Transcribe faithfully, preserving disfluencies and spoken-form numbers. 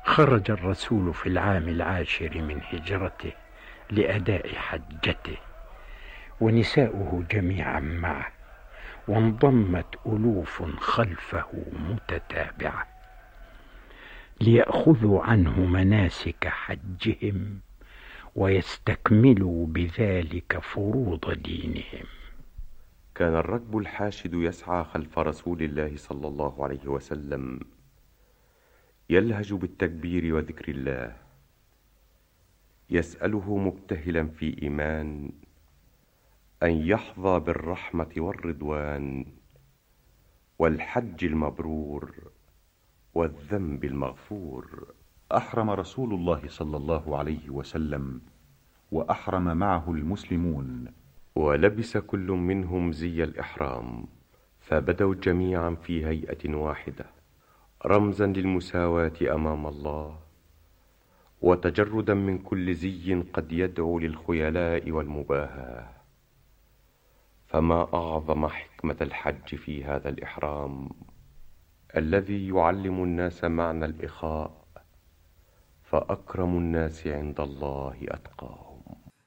خرج الرسول في العام العاشر من هجرته لأداء حجته، ونساؤه جميعا معه، وانضمت ألوف خلفه متتابعة ليأخذوا عنه مناسك حجهم ويستكملوا بذلك فروض دينهم. كان الركب الحاشد يسعى خلف رسول الله صلى الله عليه وسلم، يلهج بالتكبير وذكر الله، يسأله مبتهلا في إيمان أن يحظى بالرحمة والرضوان والحج المبرور والذنب المغفور. أحرم رسول الله صلى الله عليه وسلم، وأحرم معه المسلمون، ولبس كل منهم زي الإحرام، فبدوا جميعا في هيئة واحدة، رمزا للمساواة أمام الله، وتجردا من كل زي قد يدعو للخيلاء والمباهاة. فما أعظم حكمة الحج في هذا الإحرام الذي يعلم الناس معنى الإخاء، فأكرم الناس عند الله أتقاهم.